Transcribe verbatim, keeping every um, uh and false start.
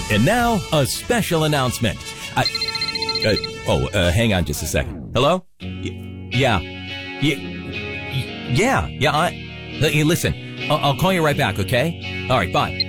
And now, a special announcement. I, uh, oh, uh, hang on just a second. Hello? Y- yeah. Y- yeah. Yeah, I... Hey, listen, I'll, I'll call you right back, okay? All right, bye.